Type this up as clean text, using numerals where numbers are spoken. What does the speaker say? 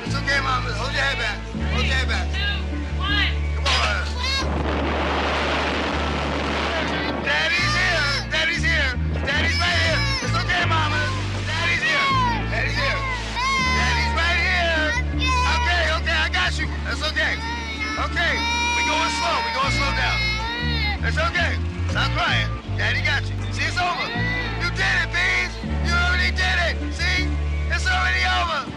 It's okay, Mama. Hold your head back. Hold your head back. 2, 1. Come on. Daddy's here. Daddy's here. Daddy's right here. It's okay, Mama. Daddy's here. Daddy's here. Daddy's right here. Okay, okay, I got you. That's okay. Okay, we going slow. We going slow down. It's okay. Stop crying. Daddy got you. See, it's over. You did it, Beans. You already did it. See? It's already over.